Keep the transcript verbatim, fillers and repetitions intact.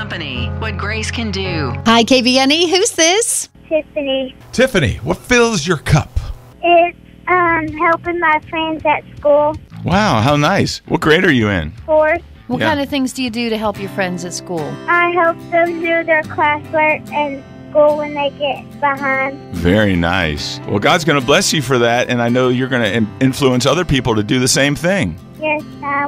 company. What grace can do. Hi, K V N E. Who's this? Tiffany. Tiffany, what fills your cup? It's um, helping my friends at school. Wow, how nice. What grade are you in? Fourth. What Yeah. kind of things do you do to help your friends at school? I help them do their classwork and school when they get behind. Very nice. Well, God's going to bless you for that, and I know you're going to influence other people to do the same thing. Yes, I